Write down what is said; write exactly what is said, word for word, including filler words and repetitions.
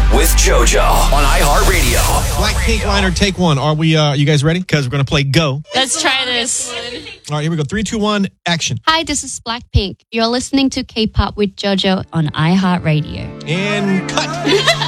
with JoJo on iHeartRadio. Blackpink liner, take one. Are we? Uh, you guys ready? Because we're going to play Go. Let's try this. All right, here we go. Three, two, one, action. Hi, this is Blackpink. You're listening to K-pop with JoJo on iHeartRadio. And cut.